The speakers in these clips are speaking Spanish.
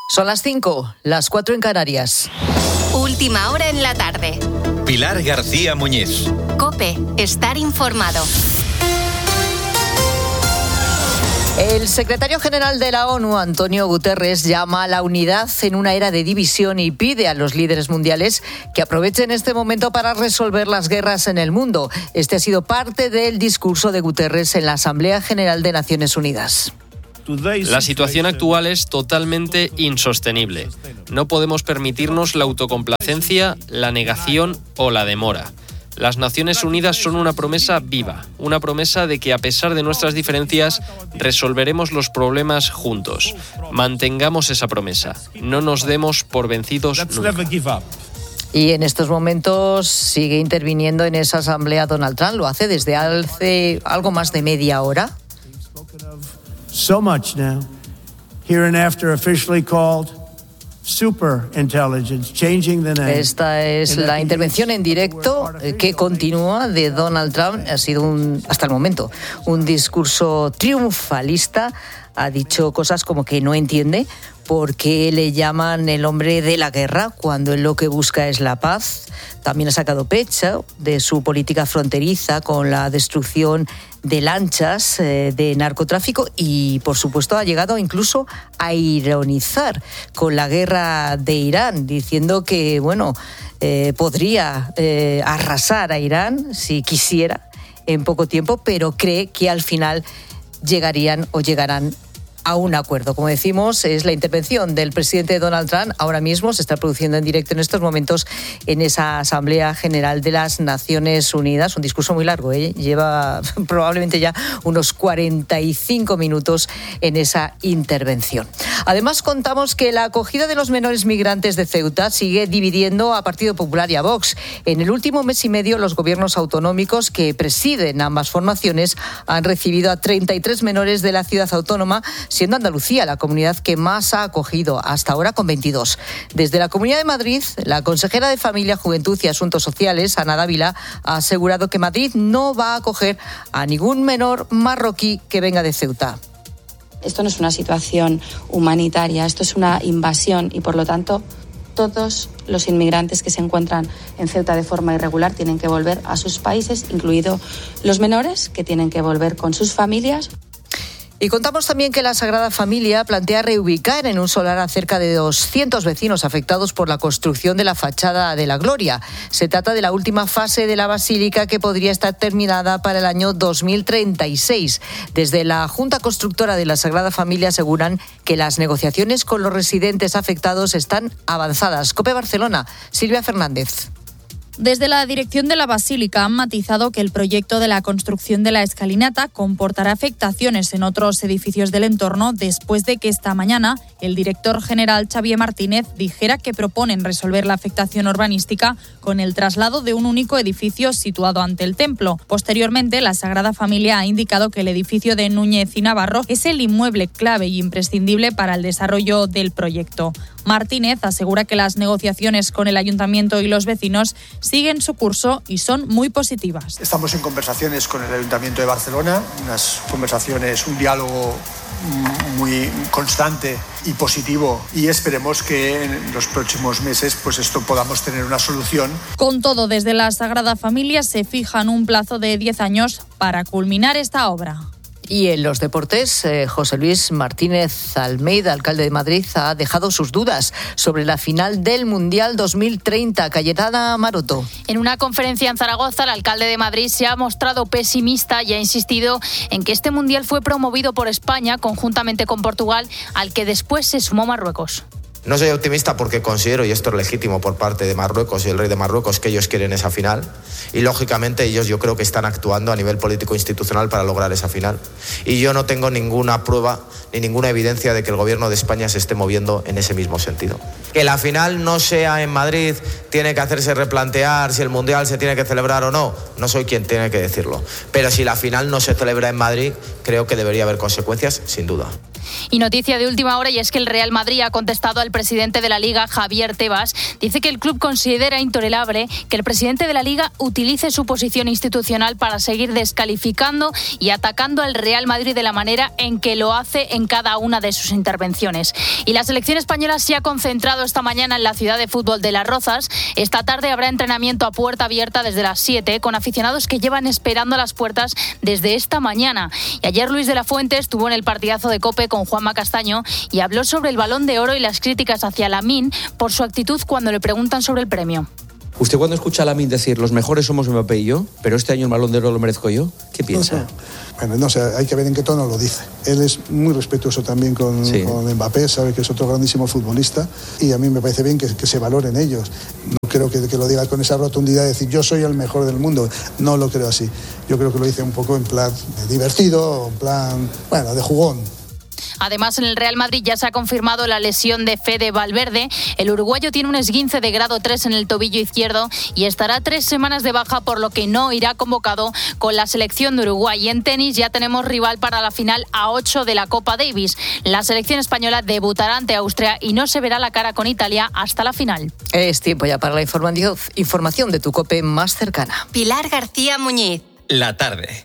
Son las 5, las 4 en Canarias. Última hora en la tarde. Pilar García Muñiz. COPE, estar informado. El secretario general de la ONU, Antonio Guterres, llama a la unidad en una era de división y pide a los líderes mundiales que aprovechen este momento para resolver las guerras en el mundo. Este ha sido parte del discurso de Guterres en la Asamblea General de Naciones Unidas. La situación actual es totalmente insostenible. No podemos permitirnos la autocomplacencia, la negación o la demora. Las Naciones Unidas son una promesa viva, una promesa de que a pesar de nuestras diferencias resolveremos los problemas juntos. Mantengamos esa promesa, no nos demos por vencidos nunca. Y en estos momentos sigue interviniendo en esa asamblea Donald Trump, lo hace desde hace algo más de media hora. So much now, hereinafter officially called superintelligence, changing the name. Esta es la intervención en directo que continúa de Donald Trump. Ha sido hasta el momento un discurso triunfalista. Ha dicho cosas como que no entiende por qué le llaman el hombre de la guerra cuando él lo que busca es la paz. También ha sacado pecho de su política fronteriza con la destrucción de lanchas de narcotráfico y, por supuesto, ha llegado incluso a ironizar con la guerra de Irán, diciendo que, podría arrasar a Irán si quisiera en poco tiempo, pero cree que al final llegarán a un acuerdo. Como decimos, es la intervención del presidente Donald Trump. Ahora mismo se está produciendo en directo en estos momentos en esa Asamblea General de las Naciones Unidas. Un discurso muy largo, lleva probablemente ya unos 45 minutos en esa intervención. Además, contamos que la acogida de los menores migrantes de Ceuta sigue dividiendo a Partido Popular y a Vox. En el último mes y medio, los gobiernos autonómicos que presiden ambas formaciones han recibido a 33 menores de la ciudad autónoma, siendo Andalucía la comunidad que más ha acogido hasta ahora, con 22. Desde la Comunidad de Madrid, la consejera de Familia, Juventud y Asuntos Sociales, Ana Dávila, ha asegurado que Madrid no va a acoger a ningún menor marroquí que venga de Ceuta. Esto no es una situación humanitaria, esto es una invasión y, por lo tanto, todos los inmigrantes que se encuentran en Ceuta de forma irregular tienen que volver a sus países, incluidos los menores, que tienen que volver con sus familias. Y contamos también que la Sagrada Familia plantea reubicar en un solar a cerca de 200 vecinos afectados por la construcción de la fachada de la Gloria. Se trata de la última fase de la basílica, que podría estar terminada para el año 2036. Desde la Junta Constructora de la Sagrada Familia aseguran que las negociaciones con los residentes afectados están avanzadas. COPE Barcelona, Silvia Fernández. Desde la dirección de la Basílica han matizado que el proyecto de la construcción de la escalinata comportará afectaciones en otros edificios del entorno, después de que esta mañana el director general Xavier Martínez dijera que proponen resolver la afectación urbanística con el traslado de un único edificio situado ante el templo. Posteriormente, la Sagrada Familia ha indicado que el edificio de Núñez y Navarro es el inmueble clave y imprescindible para el desarrollo del proyecto. Martínez asegura que las negociaciones con el ayuntamiento y los vecinos siguen su curso y son muy positivas. Estamos en conversaciones con el Ayuntamiento de Barcelona, unas conversaciones, un diálogo muy constante y positivo, y esperemos que en los próximos meses esto podamos tener una solución. Con todo, desde la Sagrada Familia se fijan un plazo de 10 años para culminar esta obra. Y en los deportes, José Luis Martínez Almeida, alcalde de Madrid, ha dejado sus dudas sobre la final del Mundial 2030. Cayetana Maroto. En una conferencia en Zaragoza, el alcalde de Madrid se ha mostrado pesimista y ha insistido en que este Mundial fue promovido por España conjuntamente con Portugal, al que después se sumó Marruecos. No soy optimista porque considero, y esto es legítimo por parte de Marruecos y el rey de Marruecos, que ellos quieren esa final, y lógicamente ellos yo creo que están actuando a nivel político institucional para lograr esa final, y yo no tengo ninguna prueba ni ninguna evidencia de que el gobierno de España se esté moviendo en ese mismo sentido. Que la final no sea en Madrid tiene que hacerse replantear si el Mundial se tiene que celebrar o no. No soy quien tiene que decirlo, pero si la final no se celebra en Madrid, creo que debería haber consecuencias, sin duda. Y noticia de última hora, y es que el Real Madrid ha contestado al presidente de la Liga, Javier Tebas. Dice que el club considera intolerable que el presidente de la Liga utilice su posición institucional para seguir descalificando y atacando al Real Madrid de la manera en que lo hace en cada una de sus intervenciones. Y la selección española se ha concentrado esta mañana en la ciudad de fútbol de Las Rozas. Esta tarde habrá entrenamiento a puerta abierta desde las 7, con aficionados que llevan esperando a las puertas desde esta mañana. Y ayer Luis de la Fuente estuvo en el partidazo de COPE con Juanma Castaño y habló sobre el Balón de Oro y las críticas hacia Lamine por su actitud cuando le preguntan sobre el premio. ¿Usted cuando escucha a Lamine decir los mejores somos Mbappé y yo, pero este año el Balón de Oro lo merezco yo? ¿Qué piensa? Bueno, no sé, hay que ver en qué tono lo dice. Él es muy respetuoso también con Mbappé, sabe que es otro grandísimo futbolista y a mí me parece bien que se valoren ellos. No creo que lo diga con esa rotundidad de decir yo soy el mejor del mundo. No lo creo así. Yo creo que lo dice un poco en plan divertido, en plan, bueno, de jugón. Además, en el Real Madrid ya se ha confirmado la lesión de Fede Valverde. El uruguayo tiene un esguince de grado 3 en el tobillo izquierdo y estará 3 semanas de baja, por lo que no irá convocado con la selección de Uruguay. Y en tenis ya tenemos rival para la final a 8 de la Copa Davis. La selección española debutará ante Austria y no se verá la cara con Italia hasta la final. Es tiempo ya para la información de tu COPE más cercana. Pilar García Muñiz. La tarde.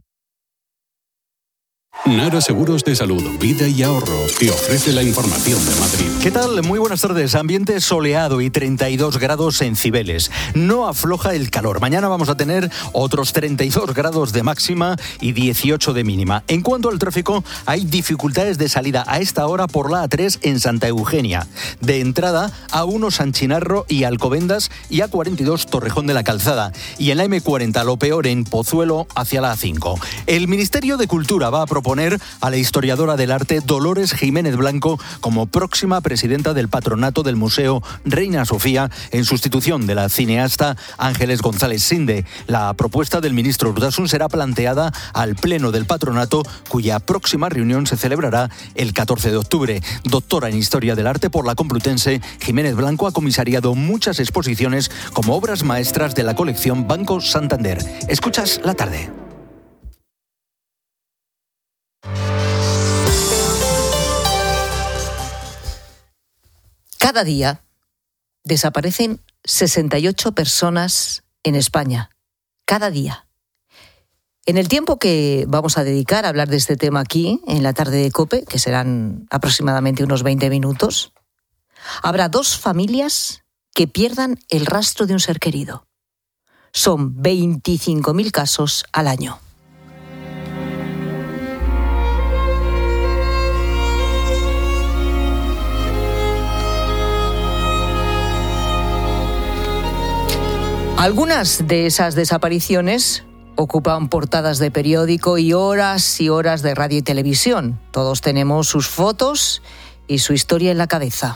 Nara Seguros de Salud, Vida y Ahorro te ofrece la información de Madrid. ¿Qué tal? Muy buenas tardes. Ambiente soleado y 32 grados en Cibeles. No afloja el calor. Mañana vamos a tener otros 32 grados de máxima y 18 de mínima. En cuanto al tráfico, hay dificultades de salida a esta hora por la A3 en Santa Eugenia. De entrada, A1 San Chinarro y Alcobendas y A42 Torrejón de la Calzada. Y en la M40 lo peor en Pozuelo hacia la A5. El Ministerio de Cultura va a proponer a la historiadora del arte Dolores Jiménez Blanco como próxima presidenta del patronato del Museo Reina Sofía en sustitución de la cineasta Ángeles González Sinde. La propuesta del ministro Urtasun será planteada al Pleno del Patronato, cuya próxima reunión se celebrará el 14 de octubre. Doctora en Historia del Arte por la Complutense, Jiménez Blanco ha comisariado muchas exposiciones como obras maestras de la colección Banco Santander. Escuchas La Tarde. Cada día desaparecen 68 personas en España. Cada día. En el tiempo que vamos a dedicar a hablar de este tema aquí, en la tarde de COPE, que serán aproximadamente unos 20 minutos, habrá 2 familias que pierdan el rastro de un ser querido. Son 25.000 casos al año. Algunas de esas desapariciones ocupan portadas de periódico y horas de radio y televisión. Todos tenemos sus fotos y su historia en la cabeza.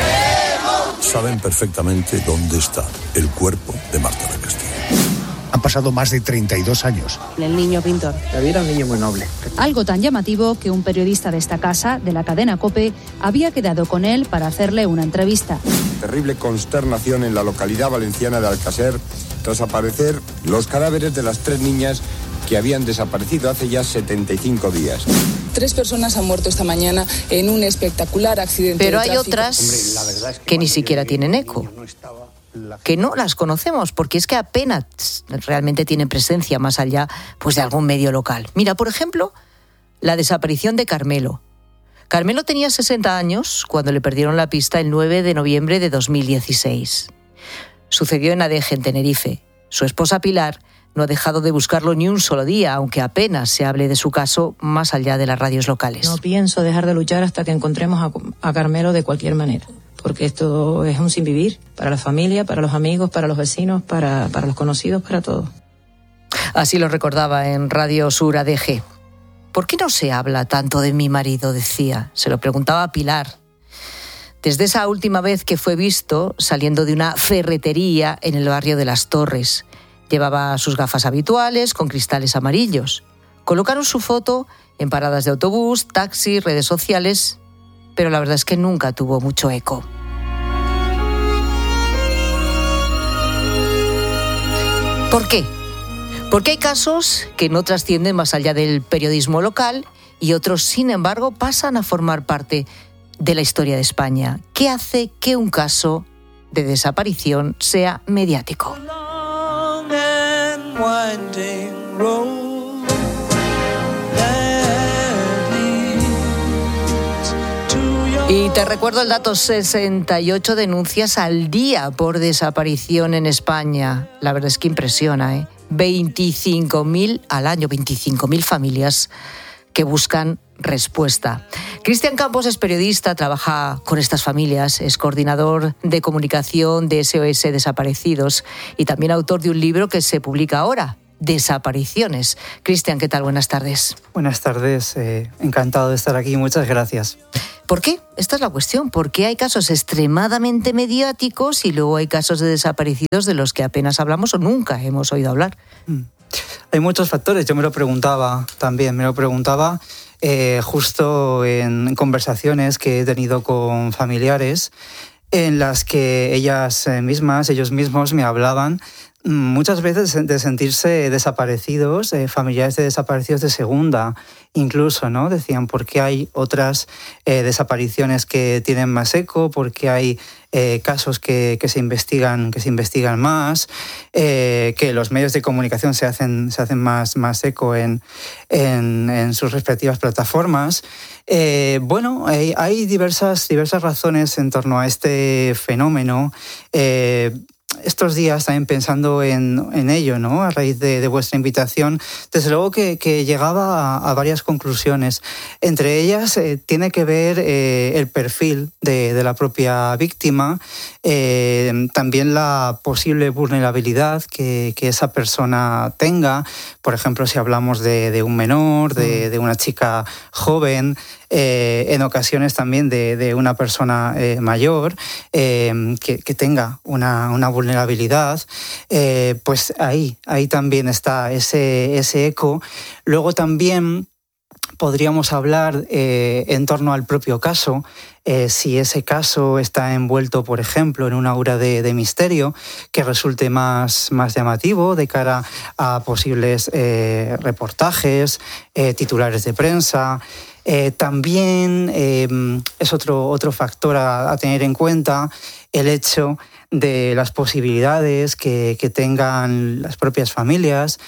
Saben perfectamente dónde está el cuerpo de Marta del Castillo. Han pasado más de 32 años. El niño pintor. David era un niño muy noble. Algo tan llamativo que un periodista de esta casa, de la cadena COPE, había quedado con él para hacerle una entrevista. Terrible consternación en la localidad valenciana de Alcácer tras aparecer los cadáveres de las 3 niñas que habían desaparecido hace ya 75 días. 3 personas han muerto esta mañana en un espectacular accidente Pero de hay tráfico. otras que ni siquiera tienen eco, que no las conocemos porque es que apenas realmente tienen presencia más allá pues de algún medio local. Mira, por ejemplo, la desaparición de Carmelo. Carmelo tenía 60 años cuando le perdieron la pista el 9 de noviembre de 2016. Sucedió en Adeje, en Tenerife. Su esposa Pilar no ha dejado de buscarlo ni un solo día, aunque apenas se hable de su caso más allá de las radios locales. No pienso dejar de luchar hasta que encontremos a Carmelo de cualquier manera, porque esto es un sinvivir para la familia, para los amigos, para los vecinos, para los conocidos, para todos. Así lo recordaba en Radio Sur Adeje. ¿Por qué no se habla tanto de mi marido?, decía. Se lo preguntaba a Pilar. Desde esa última vez que fue visto saliendo de una ferretería en el barrio de Las Torres. Llevaba sus gafas habituales con cristales amarillos. Colocaron su foto en paradas de autobús, taxis, redes sociales, pero la verdad es que nunca tuvo mucho eco. ¿Por qué? Porque hay casos que no trascienden más allá del periodismo local y otros, sin embargo, pasan a formar parte de la historia de España. ¿Qué hace que un caso de desaparición sea mediático? Y te recuerdo el dato: 68 denuncias al día por desaparición en España. La verdad es que impresiona, ¿eh? 25.000 al año, 25.000 familias que buscan respuesta. Cristian Campos es periodista, trabaja con estas familias, es coordinador de comunicación de SOS Desaparecidos y también autor de un libro que se publica ahora, Desapariciones. Cristian, ¿qué tal? Buenas tardes. Buenas tardes, encantado de estar aquí, muchas gracias. ¿Por qué? Esta es la cuestión. ¿Por qué hay casos extremadamente mediáticos y luego hay casos de desaparecidos de los que apenas hablamos o nunca hemos oído hablar? Hay muchos factores, yo me lo preguntaba también, justo en conversaciones que he tenido con familiares en las que ellos mismos me hablaban muchas veces de sentirse desaparecidos, familiares de desaparecidos de segunda, incluso, ¿no? Decían, ¿por qué hay otras desapariciones que tienen más eco? ¿Por qué hay casos que se investigan más? Que los medios de comunicación se hacen más eco en sus respectivas plataformas. Hay diversas razones en torno a este fenómeno. Estos días también pensando en ello, ¿no? A raíz de vuestra invitación, desde luego que llegaba a varias conclusiones. Entre ellas tiene que ver el perfil de la propia víctima, también la posible vulnerabilidad que esa persona tenga. Por ejemplo, si hablamos de un menor, de una chica joven, en ocasiones también de una persona mayor que tenga una vulnerabilidad, pues ahí también está ese eco. Luego también podríamos hablar en torno al propio caso, si ese caso está envuelto, por ejemplo, en una aura de misterio que resulte más llamativo de cara a posibles reportajes, titulares de prensa. También es otro factor a tener en cuenta el hecho de las posibilidades que tengan las propias familias,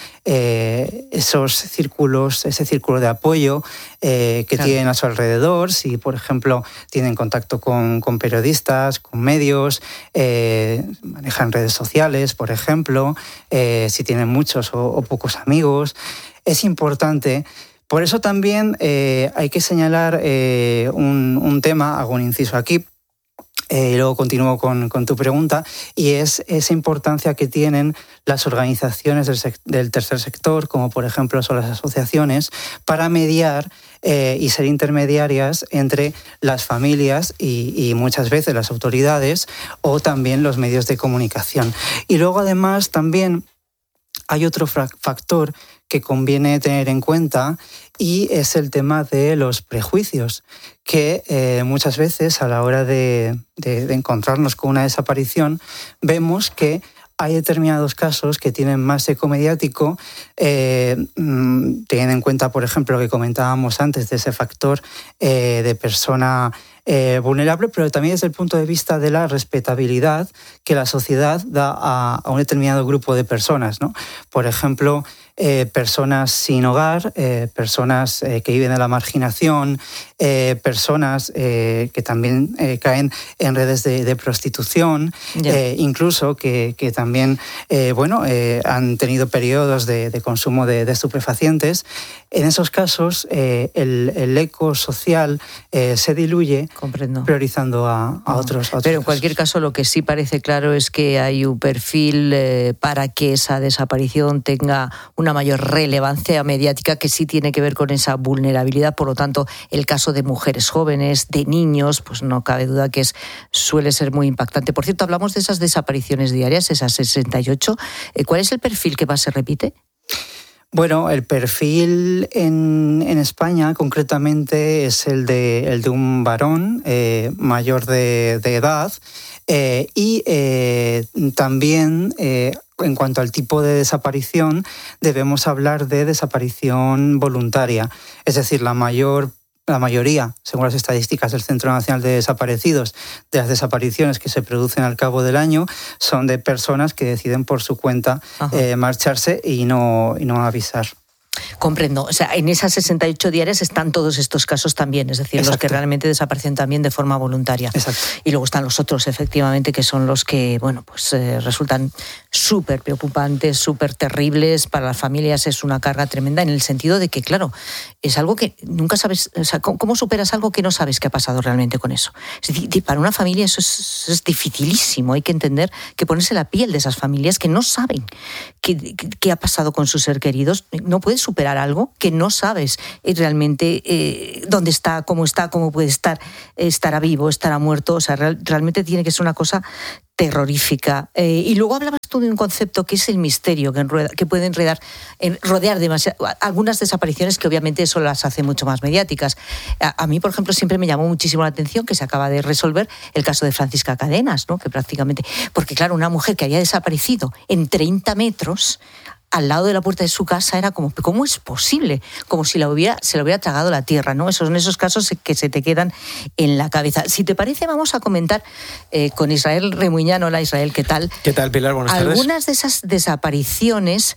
ese círculo de apoyo que tienen a su alrededor, si por ejemplo tienen contacto con periodistas, con medios, manejan redes sociales, por ejemplo, si tienen muchos o pocos amigos. Es importante. Por eso también hay que señalar un tema, hago un inciso aquí, y luego continúo con tu pregunta, y es esa importancia que tienen las organizaciones del tercer sector, como por ejemplo son las asociaciones, para mediar y ser intermediarias entre las familias y muchas veces las autoridades o también los medios de comunicación. Y luego además también hay otro factor que conviene tener en cuenta y es el tema de los prejuicios, que muchas veces a la hora de encontrarnos con una desaparición vemos que hay determinados casos que tienen más eco mediático, teniendo en cuenta, por ejemplo, lo que comentábamos antes de ese factor de persona vulnerable, pero también desde el punto de vista de la respetabilidad que la sociedad da a un determinado grupo de personas, ¿no? Por ejemplo, personas sin hogar, personas que viven en la marginación, personas que también caen en redes de prostitución, incluso que también han tenido periodos de consumo de estupefacientes. En esos casos el eco social se diluye. Comprendo. Priorizando a otros. Pero en cualquier caso lo que sí parece claro es que hay un perfil para que esa desaparición tenga una mayor relevancia mediática que sí tiene que ver con esa vulnerabilidad. Por lo tanto, el caso de mujeres jóvenes, de niños, pues no cabe duda que suele ser muy impactante. Por cierto, hablamos de esas desapariciones diarias, esas 68. ¿Cuál es el perfil que más se repite? Bueno, el perfil en España concretamente es el de un varón mayor de edad y también en cuanto al tipo de desaparición, debemos hablar de desaparición voluntaria. Es decir, la mayoría, según las estadísticas del Centro Nacional de Desaparecidos, de las desapariciones que se producen al cabo del año son de personas que deciden por su cuenta marcharse y no avisar. Comprendo. O sea, en esas 68 diarias están todos estos casos también, es decir, Exacto. Los que realmente desaparecen también de forma voluntaria. Exacto. Y luego están los otros, efectivamente, que son los que, bueno, pues resultan súper preocupantes, súper terribles. Para las familias es una carga tremenda en el sentido de que, claro, es algo que nunca sabes, o sea, ¿cómo superas algo que no sabes qué ha pasado realmente con eso? Es decir, para una familia eso es dificilísimo. Hay que entender que ponerse la piel de esas familias que no saben qué ha pasado con sus seres queridos. No puedes superar algo que no sabes realmente dónde está, cómo puede estar, estará vivo, estará muerto. O sea, realmente tiene que ser una cosa terrorífica. Y luego hablabas tú de un concepto que es el misterio, que puede rodear demasiado algunas desapariciones, que obviamente eso las hace mucho más mediáticas. A mí, por ejemplo, siempre me llamó muchísimo la atención que se acaba de resolver el caso de Francisca Cadenas, ¿no? Que prácticamente, porque claro, una mujer que había desaparecido en 30 metros al lado de la puerta de su casa, era como, ¿cómo es posible? Como si se lo hubiera tragado la tierra, ¿no? Son esos casos que se te quedan en la cabeza. Si te parece, vamos a comentar con Israel Remuñán. Hola, Israel, ¿qué tal? ¿Qué tal, Pilar? Buenas tardes. Algunas de esas desapariciones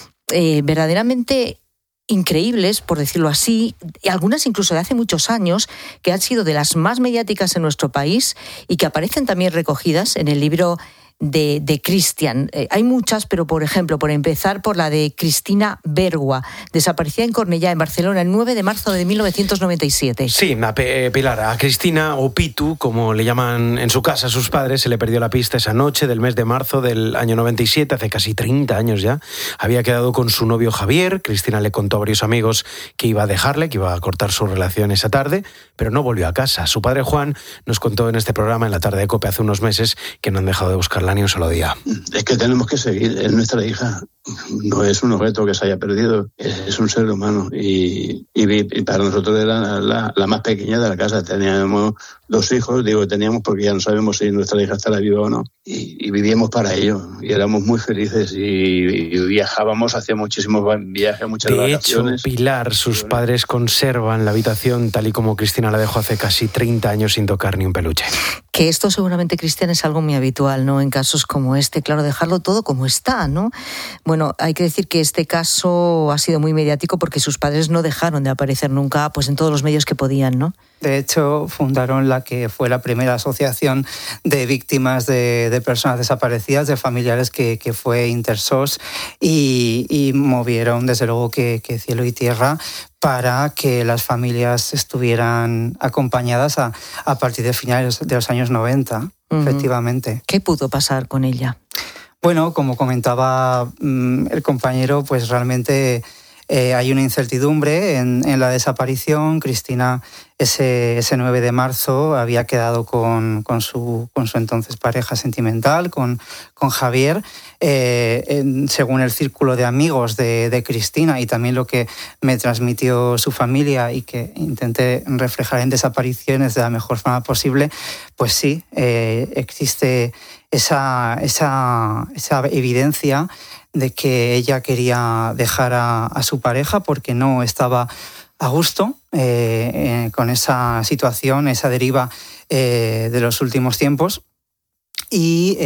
verdaderamente increíbles, por decirlo así, y algunas incluso de hace muchos años, que han sido de las más mediáticas en nuestro país y que aparecen también recogidas en el libro de Cristian. Hay muchas, pero por ejemplo, por empezar por la de Cristina Bergua, desaparecida en Cornellá, en Barcelona, el 9 de marzo de 1997. Sí, Pilar, a Cristina, o Pitu, como le llaman en su casa a sus padres, se le perdió la pista esa noche del mes de marzo del año 97, hace casi 30 años ya. Había quedado con su novio Javier. Cristina le contó a varios amigos que iba a dejarle, que iba a cortar su relación esa tarde, pero no volvió a casa. Su padre Juan nos contó en este programa, en la tarde de COPE, hace unos meses, que no han dejado de buscarla ni un solo día. Es que tenemos que seguir, es nuestra hija, no es un objeto que se haya perdido, es un ser humano y para nosotros era la más pequeña de la casa. Teníamos 2 hijos, teníamos porque ya no sabemos si nuestra hija estará viva o no, y vivíamos para ello y éramos muy felices y viajábamos, hacía muchísimos viajes, muchas vacaciones. De hecho, Pilar, sus padres conservan la habitación tal y como Cristina la dejó hace casi 30 años sin tocar ni un peluche. Que esto seguramente, Cristian, es algo muy habitual, ¿no? En casos como este, claro, dejarlo todo como está, ¿no? Bueno, hay que decir que este caso ha sido muy mediático porque sus padres no dejaron de aparecer nunca, pues en todos los medios que podían, ¿no? De hecho, fundaron la que fue la primera asociación de víctimas de personas desaparecidas, de familiares, que fue Intersos, y movieron, desde luego, que cielo y tierra para que las familias estuvieran acompañadas a partir de finales de los años 90, efectivamente. ¿Qué pudo pasar con ella? Bueno, como comentaba el compañero, pues realmente hay una incertidumbre en la desaparición. Cristina ese 9 de marzo había quedado con su entonces pareja sentimental, con Javier. Según el círculo de amigos de Cristina y también lo que me transmitió su familia y que intenté reflejar en Desapariciones de la mejor forma posible, pues sí, existe esa evidencia de que ella quería dejar a su pareja porque no estaba a gusto con esa situación, esa deriva de los últimos tiempos. Y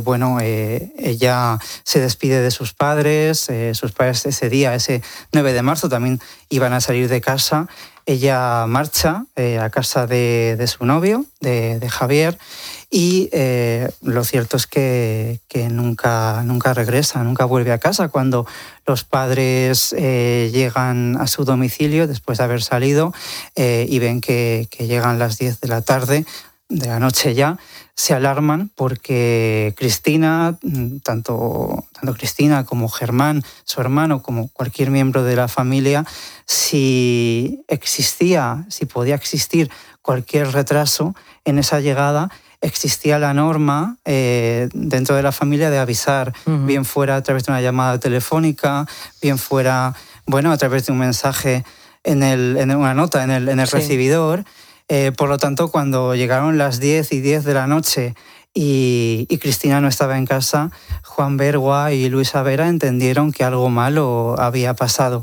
ella se despide de sus padres. Sus padres ese día, ese 9 de marzo, también iban a salir de casa. Ella marcha a casa de su novio, de Javier, y lo cierto es que nunca regresa, nunca vuelve a casa. Cuando los padres llegan a su domicilio después de haber salido y ven que llegan las 10 de la tarde, de la noche ya, se alarman porque Cristina, tanto Cristina como Germán, su hermano, como cualquier miembro de la familia, si podía existir cualquier retraso en esa llegada, existía la norma dentro de la familia de avisar, bien fuera a través de una llamada telefónica, bien fuera, a través de un mensaje en una nota en el recibidor. Por lo tanto, cuando llegaron las 10 y 10 de la noche y Cristina no estaba en casa, Juan Bergua y Luisa Vera entendieron que algo malo había pasado.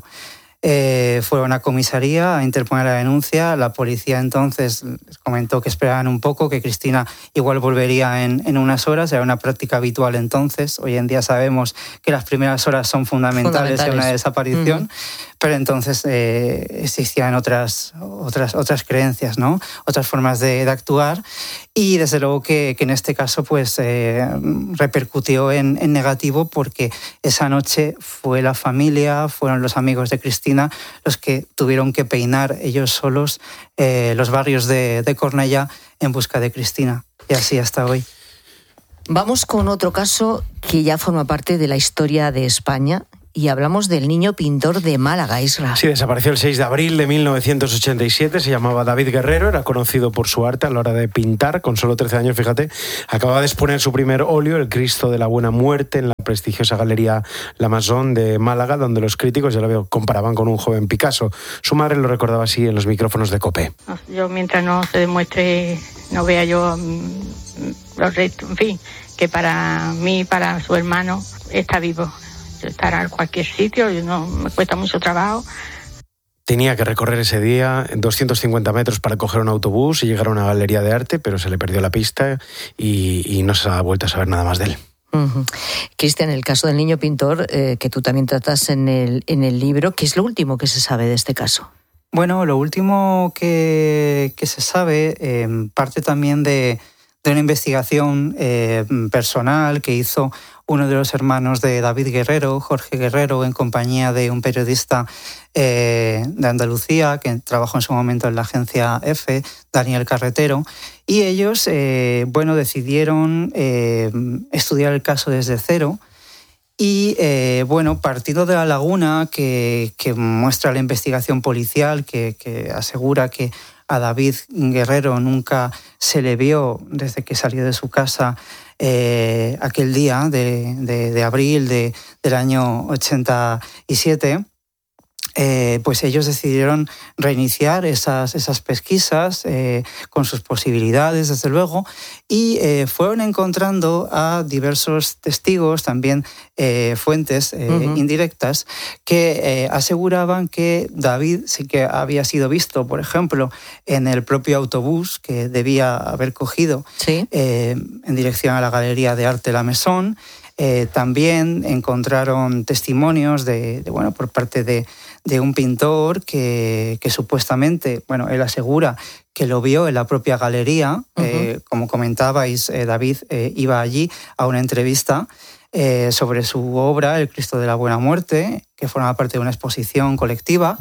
Fueron a comisaría a interponer la denuncia. La policía entonces les comentó que esperaban un poco, que Cristina igual volvería en unas horas. Era una práctica habitual entonces. Hoy en día sabemos que las primeras horas son fundamentales en una desaparición. Pero entonces existían otras creencias, ¿no? Otras formas de actuar, y desde luego que en este caso pues repercutió en negativo, porque esa noche fue la familia, fueron los amigos de Cristina los que tuvieron que peinar ellos solos los barrios de Cornellá en busca de Cristina, y así hasta hoy. Vamos con otro caso que ya forma parte de la historia de España. Y hablamos del niño pintor de Málaga, Isra. Sí, desapareció el 6 de abril de 1987, se llamaba David Guerrero, era conocido por su arte a la hora de pintar, con solo 13 años, fíjate, acababa de exponer su primer óleo, el Cristo de la Buena Muerte, en la prestigiosa galería La Masón de Málaga, donde los críticos, ya lo veo, comparaban con un joven Picasso. Su madre lo recordaba así en los micrófonos de COPE. Yo, mientras no se demuestre, no vea yo los restos, en fin, que para mí, para su hermano, está vivo. Estar en cualquier sitio, no me cuesta mucho trabajo. Tenía que recorrer ese día 250 metros para coger un autobús y llegar a una galería de arte, pero se le perdió la pista y no se ha vuelto a saber nada más de él. Cristian, el caso del niño pintor, que tú también tratas en el libro, ¿qué es lo último que se sabe de este caso? Bueno, lo último que se sabe parte también de una investigación personal que hizo uno de los hermanos de David Guerrero, Jorge Guerrero, en compañía de un periodista de Andalucía que trabajó en su momento en la agencia EFE, Daniel Carretero, y ellos decidieron estudiar el caso desde cero. Y partiendo de la laguna que muestra la investigación policial, que asegura que a David Guerrero nunca se le vio desde que salió de su casa aquel día de abril del año 87, pues ellos decidieron reiniciar esas pesquisas con sus posibilidades, desde luego, y fueron encontrando a diversos testigos, también fuentes indirectas, que aseguraban que David sí que había sido visto, por ejemplo, en el propio autobús que debía haber cogido en dirección a la Galería de Arte La Masón. También encontraron testimonios por parte de un pintor que supuestamente, él asegura que lo vio en la propia galería. Como comentabais, David iba allí a una entrevista sobre su obra, El Cristo de la Buena Muerte, que forma parte de una exposición colectiva.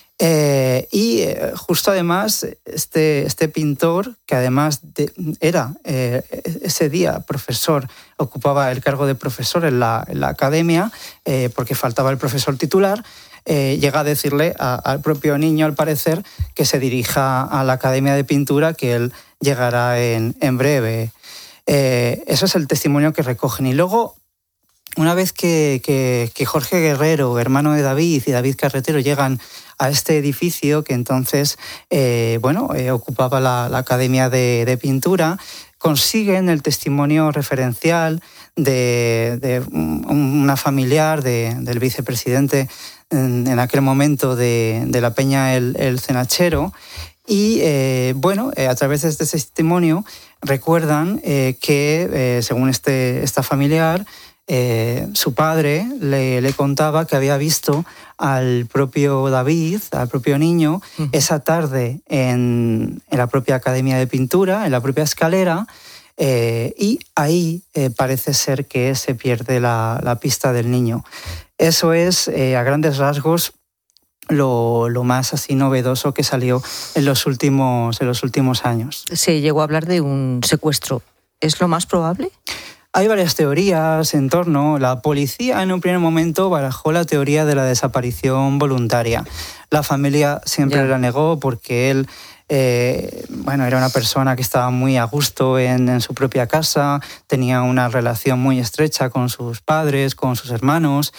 Justo además, este pintor, que además era ese día profesor, ocupaba el cargo de profesor en la academia, porque faltaba el profesor titular, llega a decirle al propio niño, al parecer, que se dirija a la Academia de Pintura, que él llegará en breve. Eso es el testimonio que recogen. Y luego, una vez que Jorge Guerrero, hermano de David, y David Carretero llegan a este edificio, que entonces ocupaba la Academia de Pintura, consiguen el testimonio referencial de una familiar del vicepresidente en aquel momento de la Peña El Cenachero, y a través de este testimonio recuerdan que, según esta familiar, su padre le contaba que había visto al propio David, al propio niño, esa tarde en la propia Academia de Pintura, en la propia escalera, y ahí parece ser que se pierde la pista del niño. Eso es, a grandes rasgos, lo más así novedoso que salió en los últimos años. Se llegó a hablar de un secuestro. ¿Es lo más probable? Hay varias teorías en torno. La policía en un primer momento barajó la teoría de la desaparición voluntaria. La familia siempre la negó porque él era una persona que estaba muy a gusto en su propia casa, tenía una relación muy estrecha con sus padres, con sus hermanos,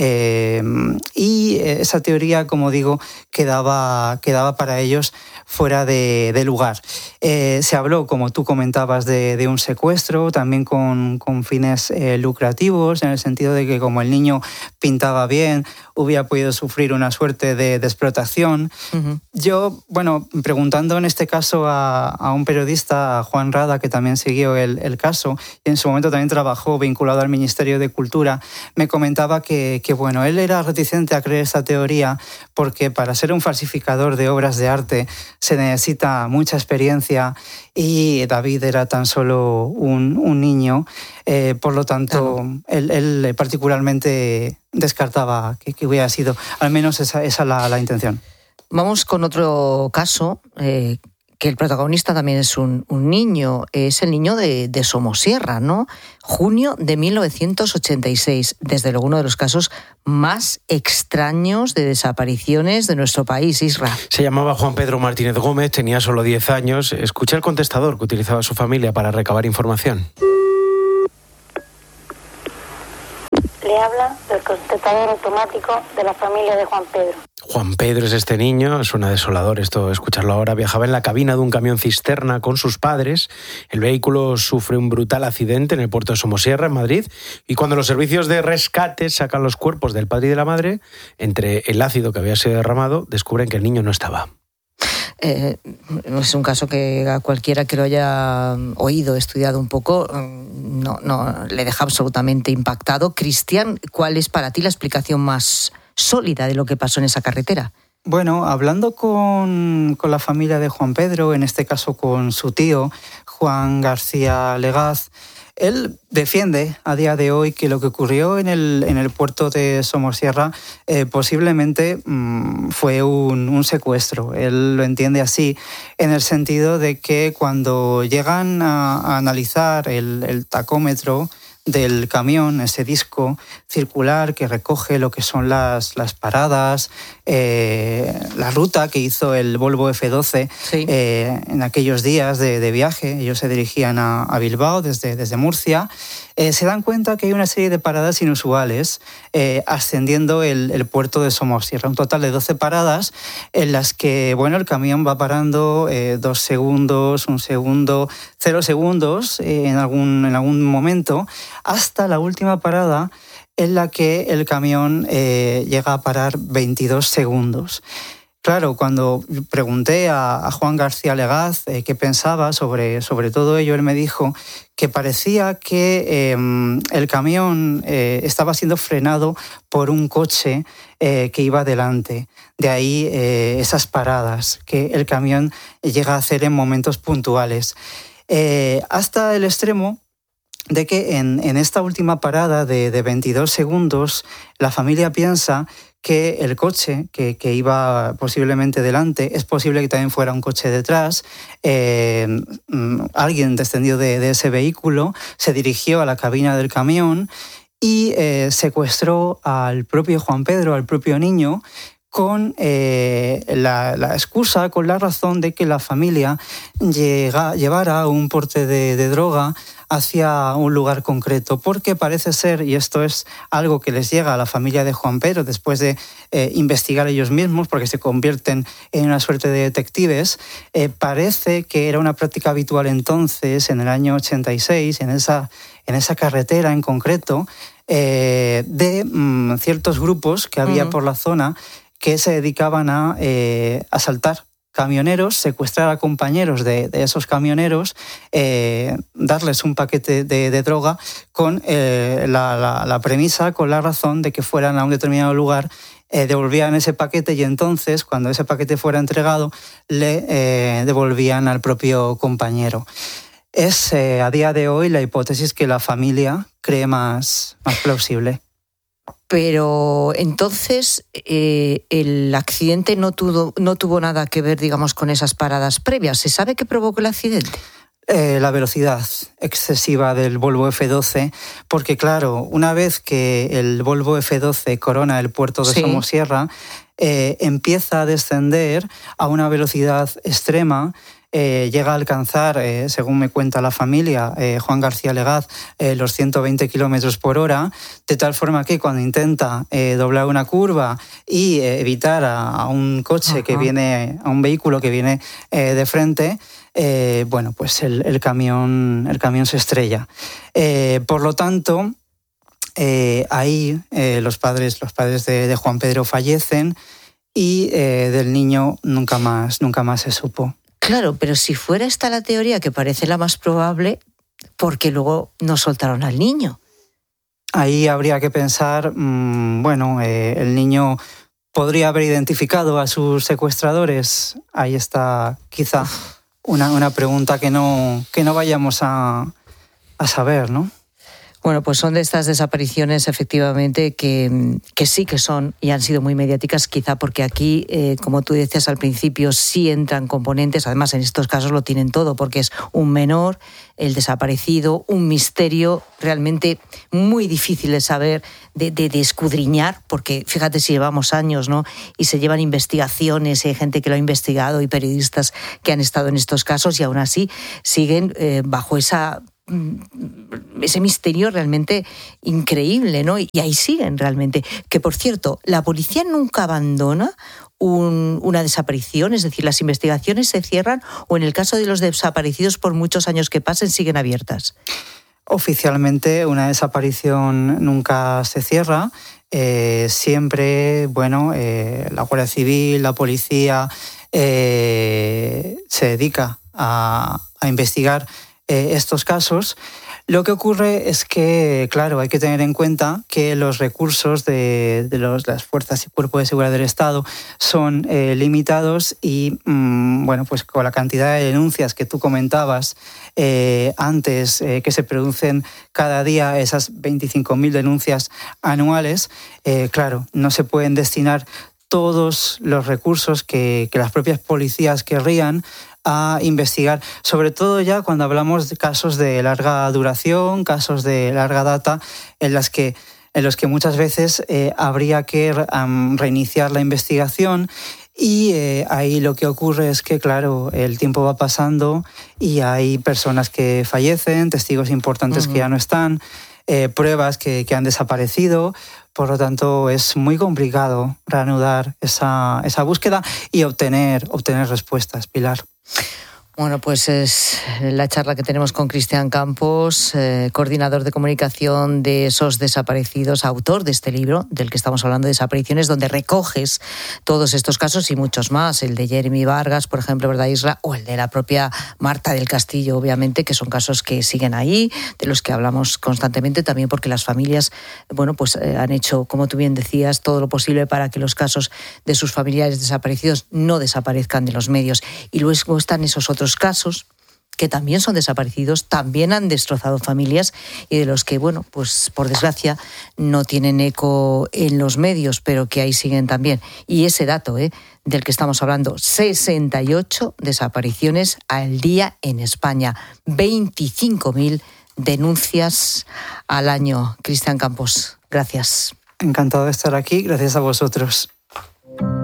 y esa teoría, como digo, quedaba para ellos fuera de lugar. Se habló, como tú comentabas, de un secuestro, también con fines lucrativos, en el sentido de que como el niño pintaba bien, hubiera podido sufrir una suerte de explotación. Uh-huh. Yo, preguntando en este caso a un periodista, a Juan Rada, que también siguió el caso, y en su momento también trabajó vinculado al Ministerio de Cultura, me comentaba que él era reticente a creer esta teoría porque para ser un falsificador de obras de arte se necesita mucha experiencia y David era tan solo un niño, por lo tanto, claro, él particularmente descartaba que hubiera sido, al menos esa la intención. Vamos con otro caso, que el protagonista también es un niño, es el niño de Somosierra, ¿no? Junio de 1986, desde luego uno de los casos más extraños de desapariciones de nuestro país, Isra. Se llamaba Juan Pedro Martínez Gómez, tenía solo 10 años. Escucha el contestador que utilizaba su familia para recabar información. Le habla el contestador automático de la familia de Juan Pedro. Juan Pedro es este niño, suena desolador esto, escucharlo ahora. Viajaba en la cabina de un camión cisterna con sus padres. El vehículo sufre un brutal accidente en el puerto de Somosierra, en Madrid, y cuando los servicios de rescate sacan los cuerpos del padre y de la madre, entre el ácido que había sido derramado, descubren que el niño no estaba. Es un caso que a cualquiera que lo haya oído, estudiado un poco, no le deja absolutamente impactado. Cristian, ¿cuál es para ti la explicación más sólida de lo que pasó en esa carretera? Bueno, hablando con la familia de Juan Pedro, en este caso con su tío, Juan García Legaz, él defiende a día de hoy que lo que ocurrió en el puerto de Somosierra posiblemente fue un secuestro. Él lo entiende así, en el sentido de que cuando llegan a analizar el tacómetro del camión, ese disco circular que recoge lo que son las paradas, la ruta que hizo el Volvo F12, sí, en aquellos días de viaje. Ellos se dirigían a Bilbao desde Murcia. Se dan cuenta que hay una serie de paradas inusuales ascendiendo el puerto de Somosierra. Un total de 12 paradas en las que el camión va parando 2 segundos, 1 segundo, 0 segundos en algún momento, hasta la última parada en la que el camión llega a parar 22 segundos. Claro, cuando pregunté a Juan García Legaz qué pensaba sobre todo ello, él me dijo que parecía que el camión estaba siendo frenado por un coche que iba delante. De ahí esas paradas que el camión llega a hacer en momentos puntuales. Hasta el extremo de que en esta última parada de 22 segundos, la familia piensa que el coche que iba posiblemente delante, es posible que también fuera un coche detrás, alguien descendió de ese vehículo, se dirigió a la cabina del camión y secuestró al propio Juan Pedro, al propio niño, con la excusa, con la razón de que la familia llevara un porte de droga hacia un lugar concreto, porque parece ser, y esto es algo que les llega a la familia de Juan Pedro después de investigar ellos mismos, porque se convierten en una suerte de detectives, parece que era una práctica habitual entonces, en el año 86, en esa carretera en concreto, de ciertos grupos que había por la zona que se dedicaban a asaltar camioneros, secuestrar a compañeros de esos camioneros, darles un paquete de droga con la premisa, con la razón de que fueran a un determinado lugar, devolvían ese paquete y entonces, cuando ese paquete fuera entregado, le devolvían al propio compañero. Es a día de hoy la hipótesis que la familia cree más plausible. Pero entonces el accidente no tuvo nada que ver, digamos, con esas paradas previas. ¿Se sabe qué provocó el accidente? La velocidad excesiva del Volvo F12, porque claro, una vez que el Volvo F12 corona el puerto de Somosierra, empieza a descender a una velocidad extrema. Llega a alcanzar, según me cuenta la familia, Juan García Legaz, los 120 kilómetros por hora, de tal forma que cuando intenta doblar una curva y evitar a un coche que viene, a un vehículo que viene de frente, bueno, pues el camión se estrella. Por lo tanto, ahí los padres de Juan Pedro fallecen y del niño nunca más se supo. Claro, pero si fuera esta la teoría, que parece la más probable, ¿por qué luego no soltaron al niño? Ahí habría que pensar, el niño podría haber identificado a sus secuestradores. Ahí está quizá una pregunta que no vayamos a saber, ¿no? Bueno, pues son de estas desapariciones, efectivamente, que sí que son y han sido muy mediáticas, quizá porque aquí, como tú decías al principio, sí entran componentes, además en estos casos lo tienen todo, porque es un menor, el desaparecido, un misterio realmente muy difícil de saber, de escudriñar, porque fíjate si llevamos años, ¿no? Y se llevan investigaciones, hay gente que lo ha investigado y periodistas que han estado en estos casos y aún así siguen bajo ese misterio realmente increíble, ¿no? Y ahí siguen realmente. Que, por cierto, la policía nunca abandona una desaparición, es decir, las investigaciones se cierran o en el caso de los desaparecidos, por muchos años que pasen, siguen abiertas. Oficialmente una desaparición nunca se cierra. Siempre, la Guardia Civil, la policía se dedica a investigar estos casos. Lo que ocurre es que, claro, hay que tener en cuenta que los recursos de las fuerzas y cuerpos de seguridad del Estado son limitados y, pues con la cantidad de denuncias que tú comentabas antes, que se producen cada día, esas 25.000 denuncias anuales, claro, no se pueden destinar todos los recursos que las propias policías querrían a investigar, sobre todo ya cuando hablamos de casos de larga duración, casos de larga data, en los que muchas veces habría que reiniciar la investigación. Y ahí lo que ocurre es que, claro, el tiempo va pasando y hay personas que fallecen, testigos importantes que ya no están, pruebas que han desaparecido. Por lo tanto, es muy complicado reanudar esa búsqueda y obtener respuestas, Pilar. Bueno, pues es la charla que tenemos con Cristian Campos, coordinador de comunicación de esos desaparecidos, autor de este libro del que estamos hablando, Desapariciones, donde recoges todos estos casos y muchos más, el de Jeremy Vargas, por ejemplo, ¿verdad, Isra? O el de la propia Marta del Castillo, obviamente, que son casos que siguen ahí, de los que hablamos constantemente, también porque las familias, han hecho, como tú bien decías, todo lo posible para que los casos de sus familiares desaparecidos no desaparezcan de los medios. Y luego están esos otros casos que también son desaparecidos, también han destrozado familias y de los que, por desgracia, no tienen eco en los medios, pero que ahí siguen también. Y ese dato del que estamos hablando, 68 desapariciones al día en España, 25.000 denuncias al año. Cristian Campos, gracias. Encantado de estar aquí, gracias a vosotros.